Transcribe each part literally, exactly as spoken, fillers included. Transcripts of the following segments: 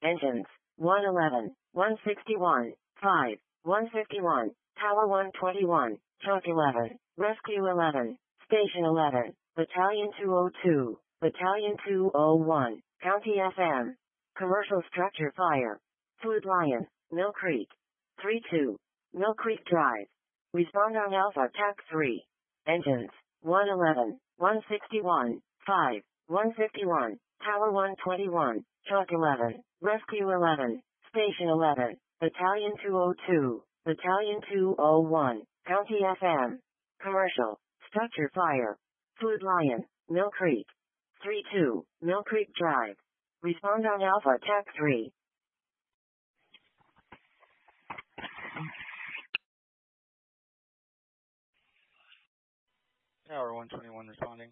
Engines, one eleven, one sixty-one, five, one fifty-one, Tower one twenty-one, Chunk eleven, Rescue eleven, Station eleven, Battalion two oh two, Battalion two oh one, County F M. Commercial Structure Fire. Food Lion, Mill Creek. three two, Mill Creek Drive. Respond on Alpha T A C three. Engines, one eleven, one sixty-one, five, one fifty-one, Tower one twenty-one, Chunk eleven, Rescue eleven, Station eleven, Battalion two oh two, Battalion two oh one, County F M. Commercial Structure Fire. Food Lion, Mill Creek. three two, Mill Creek Drive. Respond on Alpha T A C three. Tower one twenty-one responding.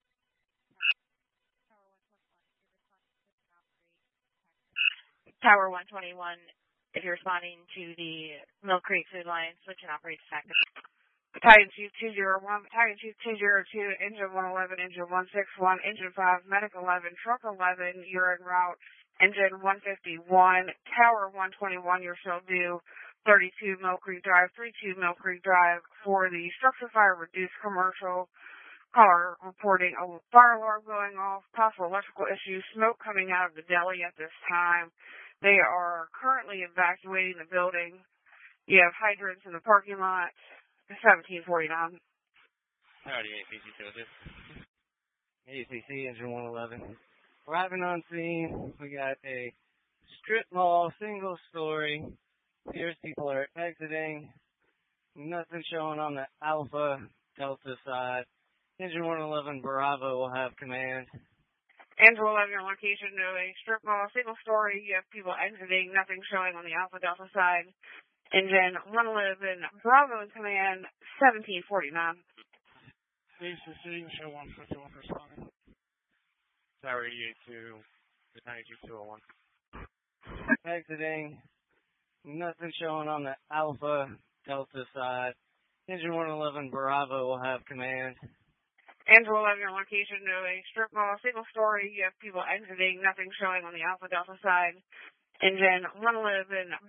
Tower one twenty-one, if you're responding to the Mill Creek Food Lion, switch and operate sector. Battalion two two oh one, Battalion two two oh two, Engine one eleven, Engine one sixty-one, Engine five, Medic eleven, Truck eleven, you're en route, Engine one fifty-one, Tower one twenty-one, you're still due, thirty-two Mill Creek Drive, thirty-two Mill Creek Drive for the structure fire reduced commercial. Caller reporting a fire alarm going off, possible electrical issues, smoke coming out of the deli at this time. They are currently evacuating the building. You have hydrants in the parking lot. seventeen forty-nine. Howdy, A C C Soldiers. A C C, Engine one eleven. Arriving on scene, we got a strip mall, single story. Here's people are exiting. Nothing showing on the Alpha Delta side. Engine one eleven Bravo will have command. Engine eleven, your location to a strip mall, single story. You have people exiting, nothing showing on the Alpha Delta side. Engine one eleven Bravo in command, seventeen forty-nine. A C C, show one fifty-one responding. Tower eighty-two, ninety-two two oh one. Exiting. Nothing showing on the Alpha Delta side. Engine one eleven Bravo will have command. Engine eleven, your location to a strip mall, single story. You have people exiting, nothing showing on the Alpha Delta side. Engine one eleven